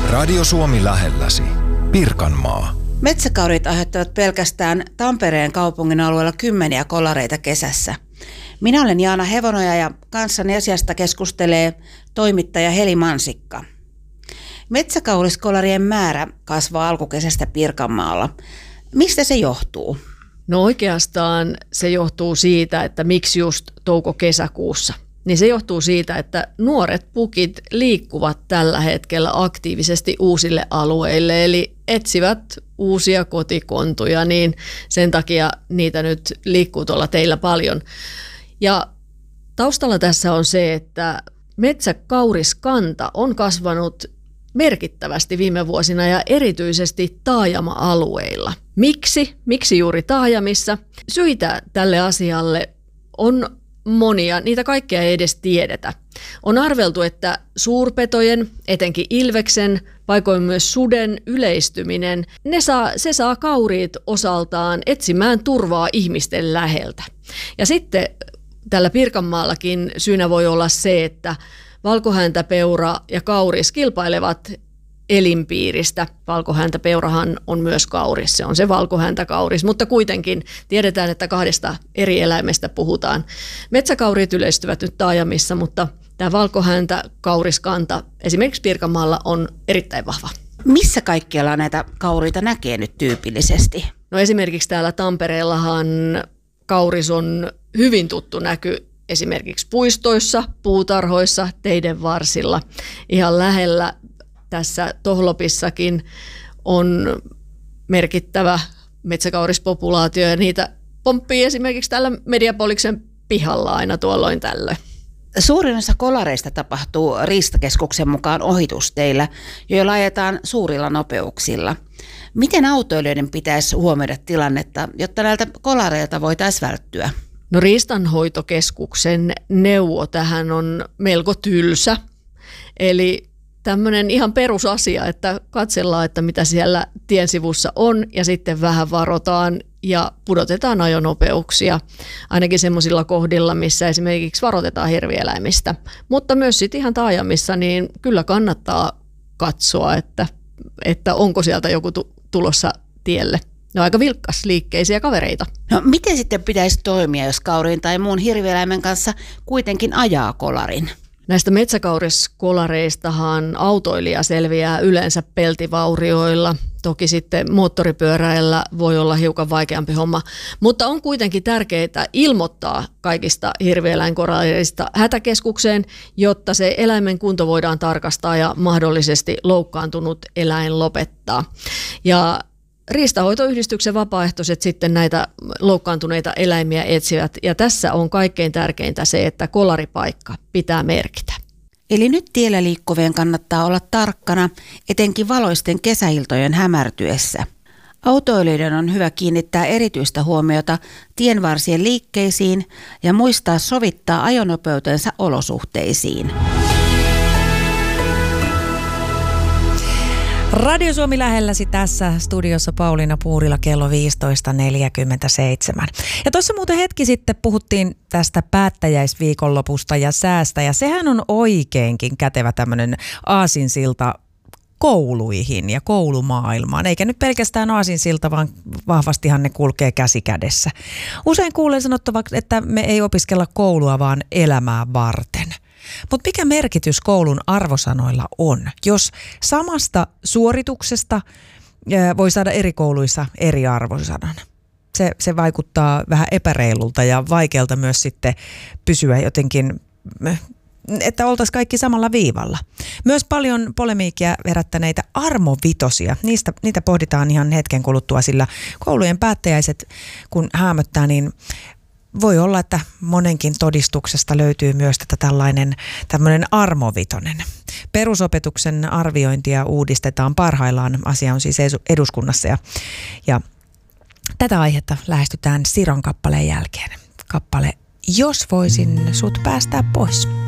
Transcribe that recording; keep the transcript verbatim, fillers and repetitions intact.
Radio Suomi lähelläsi. Pirkanmaa. Metsäkaurit aiheuttavat pelkästään Tampereen kaupungin alueella kymmeniä kolareita kesässä. Minä olen Jaana Hevonoja ja kanssani asiasta keskustelee toimittaja Heli Mansikka. Metsäkauriskolarien määrä kasvaa alkukesästä Pirkanmaalla. Mistä se johtuu? No oikeastaan se johtuu siitä, että miksi just touko-kesäkuussa. Niin se johtuu siitä, että nuoret pukit liikkuvat tällä hetkellä aktiivisesti uusille alueille, eli etsivät uusia kotikontuja, niin sen takia niitä nyt liikkuu tuolla teillä paljon. Ja taustalla tässä on se, että metsäkauriskanta on kasvanut merkittävästi viime vuosina ja erityisesti taajama-alueilla. Miksi? Miksi juuri taajamissa? Syitä tälle asialle on monia, niitä kaikkea ei edes tiedetä. On arveltu, että suurpetojen, etenkin ilveksen, paikoin myös suden yleistyminen, ne saa, se saa kauriit osaltaan etsimään turvaa ihmisten läheltä. Ja sitten tällä Pirkanmaallakin syynä voi olla se, että valkohäntäpeura ja kauris kilpailevat elinpiiristä. Valkohäntäpeurahan on myös kauris, se on se valkohäntäkauris, mutta kuitenkin tiedetään, että kahdesta eri eläimestä puhutaan. Metsäkauriit yleistyvät nyt taajamissa, mutta tämä valkohäntäkauriskanta esimerkiksi Pirkanmaalla on erittäin vahva. Missä kaikkialla näitä kauriita näkee nyt tyypillisesti? No esimerkiksi täällä Tampereellahan kauris on hyvin tuttu näky esimerkiksi puistoissa, puutarhoissa, teiden varsilla. Ihan lähellä tässä Tohlopissakin on merkittävä metsäkaurispopulaatio ja niitä pomppii esimerkiksi täällä Mediapoliksen pihalla aina tuolloin tällöin. Suurin osa kolareista tapahtuu Riistakeskuksen mukaan ohitusteillä, joilla ajetaan suurilla nopeuksilla. Miten autoilijoiden pitäisi huomioida tilannetta, jotta näiltä kolareilta voitaisiin välttyä? No Riistanhoitokeskuksen neuvo tähän on melko tylsä, eli tämmöinen ihan perusasia, että katsellaan, että mitä siellä tien sivussa on ja sitten vähän varotaan ja pudotetaan ajonopeuksia, ainakin semmoisilla kohdilla, missä esimerkiksi varoitetaan hirvieläimistä. Mutta myös sitten ihan taajamissa, niin kyllä kannattaa katsoa, että, että onko sieltä joku tulossa tielle. Ne on aika vilkkasliikkeisiä kavereita. No miten sitten pitäisi toimia, jos kauriin tai muun hirvieläimen kanssa kuitenkin ajaa kolarin? Näistä metsäkauriskolareistahan autoilija selviää yleensä peltivaurioilla. Toki sitten moottoripyöräillä voi olla hiukan vaikeampi homma, mutta on kuitenkin tärkeää ilmoittaa kaikista hirvieläinkolareista hätäkeskukseen, jotta se eläimen kunto voidaan tarkastaa ja mahdollisesti loukkaantunut eläin lopettaa. Ja Riistanhoitoyhdistyksen vapaaehtoiset sitten näitä loukkaantuneita eläimiä etsivät ja tässä on kaikkein tärkeintä se, että kolaripaikka pitää merkitä. Eli nyt tiellä liikkuvien kannattaa olla tarkkana, etenkin valoisten kesäiltojen hämärtyessä. Autoilijoiden on hyvä kiinnittää erityistä huomiota tienvarsien liikkeisiin ja muistaa sovittaa ajonopeutensa olosuhteisiin. Radio Suomi lähelläsi tässä studiossa Pauliina Puurila kello viisitoista neljäkymmentäseitsemän. Ja tuossa muuten hetki sitten puhuttiin tästä päättäjäisviikonlopusta ja säästä ja sehän on oikeinkin kätevä tämmöinen aasinsilta kouluihin ja koulumaailmaan. Eikä nyt pelkästään aasinsilta, vaan vahvastihan ne kulkee käsi kädessä. Usein kuulen sanottavaksi, että me ei opiskella koulua, vaan elämää varten. Mutta mikä merkitys koulun arvosanoilla on, jos samasta suorituksesta voi saada eri kouluissa eri arvosanan? Se, se vaikuttaa vähän epäreilulta ja vaikealta myös sitten pysyä jotenkin, että oltaisiin kaikki samalla viivalla. Myös paljon polemiikkia herättäneitä armovitosia, niistä, niitä pohditaan ihan hetken kuluttua, sillä koulujen päättäjäiset kun häämöttää, niin voi olla, että monenkin todistuksesta löytyy myös tätä tällainen tämmöinen armovitonen. Perusopetuksen arviointia uudistetaan parhaillaan. Asia on siis eduskunnassa ja, ja tätä aihetta lähestytään Siron kappaleen jälkeen. Kappale Jos voisin sut päästää pois.